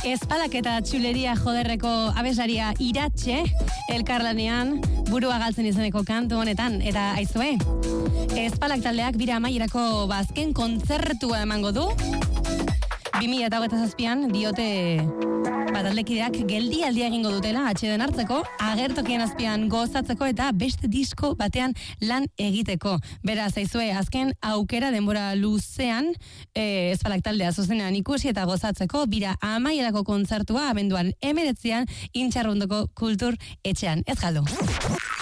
Espalak eta txuleria joderreko abeslaria Iratxe elkarlanean burua galtzen izeneko kantu honetan. Eta aizue, Espalak taldeak bira amaierako azken kontzertua emango du. 2027an diote taldekideak geldialdia egingo dutela atxeden hartzeko, agertokien azpian gozatzeko eta beste disko batean lan egiteko. Beraz, aizue, azken aukera denbora luzean Espalak taldea zuzenean ikusi eta gozatzeko bira amaierako kontzertua abenduan 19an Intxarrondoko Kultur Etxean. Ez galdu.